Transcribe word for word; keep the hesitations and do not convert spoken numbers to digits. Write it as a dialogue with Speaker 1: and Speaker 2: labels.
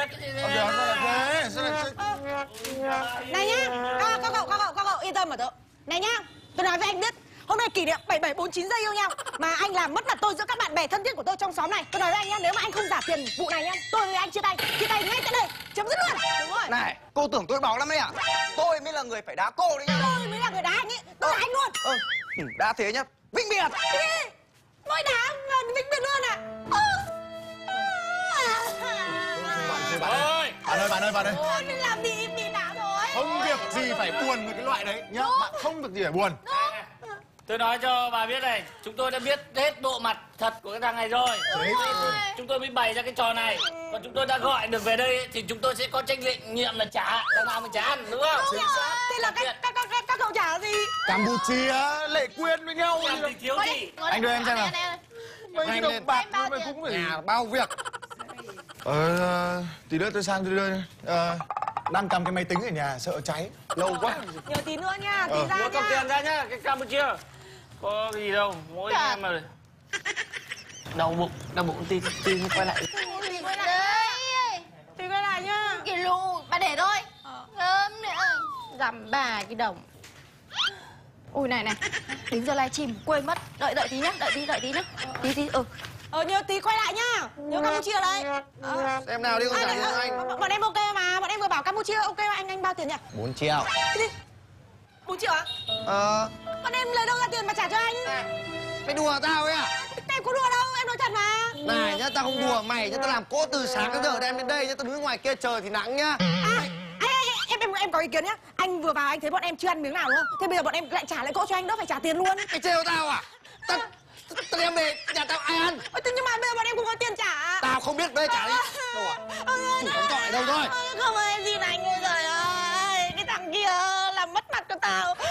Speaker 1: biết cái gì
Speaker 2: Được, sao lại thế? Sao lại thế?
Speaker 3: Này nhá, các, các cậu, các cậu, các cậu yên tâm mà tớ. Này nhá, tôi nói với anh biết, hôm nay kỷ niệm bảy bảy bốn chín giây yêu nhau mà anh làm mất mặt tôi giữa các bạn bè thân thiết của tôi trong xóm này. Tôi nói với anh nhá, nếu mà anh không trả tiền vụ này nhá, tôi với anh chia tay, chia tay ngay tại đây, chấm dứt luôn. Đúng rồi.
Speaker 4: Này, cô tưởng tôi báo lắm đấy à? Tôi mới là người phải đá cô đấy nhá.
Speaker 3: Tôi mới là người đá anh ấy, tôi là anh luôn.
Speaker 4: Ờ, ừ, đá thế nhá, vĩnh biệt.
Speaker 3: Đi, mỗi đá gần vĩnh biệt luôn à?
Speaker 2: Bạn ơi, bạn ơi, bạn ơi, bạn ơi.
Speaker 3: Ôi, mình làm bị bị đá rồi.
Speaker 2: Không việc gì phải buồn với cái loại đấy nhá. Bạn không việc gì phải buồn.
Speaker 1: Tôi nói cho bà biết này, chúng tôi đã biết hết bộ mặt thật của cái thằng này rồi. Chúng tôi mới bày ra cái trò này. Còn chúng tôi đã gọi được về đây thì chúng tôi sẽ có trách nhiệm là trả. Thằng nào mình trả ăn, đúng không?
Speaker 3: Đúng rồi. Thế là các, các, các, các, các cậu trả gì?
Speaker 2: Campuchia, Lệ Quyên với nhau.
Speaker 1: Làm gì thiếu gì.
Speaker 2: Anh đưa em xem nào. Mấy cái đồng bạc mà cũng phải nhà bao việc. Ờ, tí nữa tôi sang tôi đưa. Ờ, đang cầm cái máy tính ở nhà sợ cháy. Lâu quá.
Speaker 3: Nhờ tí nữa nha, tí
Speaker 2: Ờ.
Speaker 3: ra
Speaker 1: Mua cầm
Speaker 3: nha.
Speaker 1: tiền ra nhá, cái Campuchia. Có gì đâu, mỗi em mà đau bụng, đau bụng tí, tí quay lại.
Speaker 5: Quay lại.
Speaker 3: Tí quay lại nhá.
Speaker 5: Cái lù, bà để thôi. Gớm nữa. Dằm bà cái đồng. Ui này này, đến giờ livestream quên mất. Đợi đợi tí nhá, đợi tí đợi tí nhá. Tí tí ừ.
Speaker 3: Ờ, nhớ tí quay lại nhá. Nhớ Campuchia đấy. Ờ.
Speaker 4: Xem nào đi, con trả
Speaker 3: À,
Speaker 4: cho
Speaker 3: ờ,
Speaker 4: anh.
Speaker 3: bọn em ok mà, bọn em vừa bảo Campuchia ok mà anh anh bao tiền nhỉ?
Speaker 4: Bốn triệu.
Speaker 3: Cái gì? bốn triệu à?
Speaker 4: Ờ,
Speaker 3: Bọn em lấy đâu ra tiền mà trả cho anh?
Speaker 4: mày đùa tao ấy à?
Speaker 3: Em có đùa đâu, em nói thật mà.
Speaker 4: Này nhá, tao không đùa mày nhá, tao làm cỗ từ sáng đến giờ đem đến đây nhá, tao đứng ngoài kia trời thì nắng nhá.
Speaker 3: À, ê, ê, em em em có ý kiến nhá. Anh vừa vào anh thấy bọn em chưa ăn miếng nào đúng không? Thế bây giờ bọn em lại trả lại cỗ cho anh, đỡ phải trả tiền luôn.
Speaker 4: Mày trêu tao à? Tao tao đem về nhà tao ai ăn?
Speaker 3: Ơ, thế nhưng mà bây giờ bọn em không có tiền trả.
Speaker 4: Tao không biết, đây trả đi. Đâu à? Chủ quán trọ ở đâu rồi?
Speaker 3: Không ơi, em xin anh ơi, trời ơi. Cái thằng kia làm mất mặt của tao.